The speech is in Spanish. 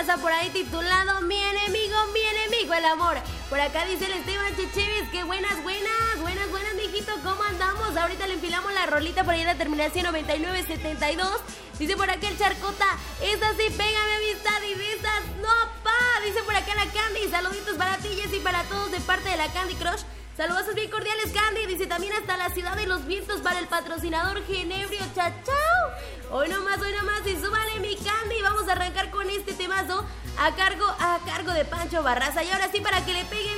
WhatsApp por ahí titulado mi enemigo el amor. Por acá dice el Esteban Chichivis que buenas, mijito, ¿cómo andamos? Ahorita le enfilamos la rolita por ahí en la terminación 9972. Dice por acá el Charcota, esa sí, pégame amistad y risas, no pa. Dice por acá la Candy, saluditos para ti, Jessy, para todos de parte de la Candy Crush. Saludos bien cordiales, Candy. Dice también hasta la ciudad de los vientos para el patrocinador Genebrio. Chao. Hoy nomás. Y súbale mi Candy. Vamos a arrancar con este temazo a cargo de Pancho Barraza. Y ahora sí, para que le pegue